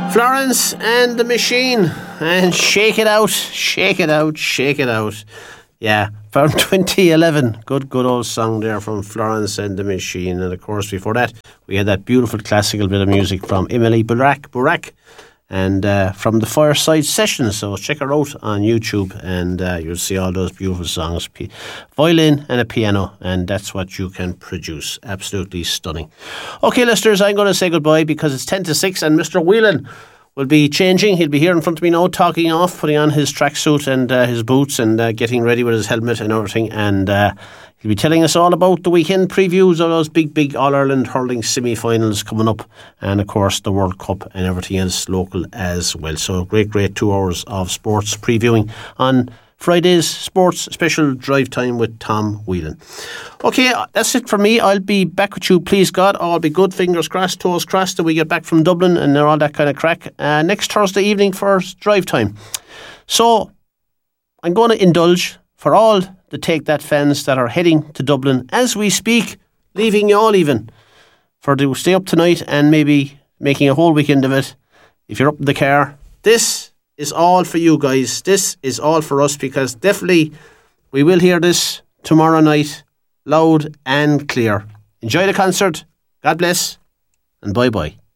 Florence and the Machine, and Shake It Out, Shake It Out, Shake It Out. Yeah, from 2011. Good old song there from Florence and the Machine. And of course, before that, we had that beautiful classical bit of music from Emily Burak, and from the Fireside Sessions. So check her out on YouTube, and you'll see all those beautiful songs. Violin and a piano, and that's what you can produce. Absolutely stunning. Okay, listeners, I'm going to say goodbye because it's 10 to 6, and Mr. Whelan will be changing. He'll be here in front of me now, talking off, putting on his tracksuit and his boots, and getting ready with his helmet and everything. And he'll be telling us all about the weekend previews of those big All-Ireland hurling semi-finals coming up, and of course the World Cup and everything else local as well. So great 2 hours of sports previewing on Friday's sports special drive time with Tom Whelan. Okay, that's it for me. I'll be back with you, please God. All be good, fingers crossed, toes crossed, that we get back from Dublin and all that kind of crack next Thursday evening for drive time. So I'm going to indulge for all the Take That fans that are heading to Dublin as we speak, leaving you all even for to stay up tonight and maybe making a whole weekend of it. If you're up in the car, this is all for you guys. This is all for us, because definitely we will hear this tomorrow night loud and clear. Enjoy the concert. God bless, and bye-bye.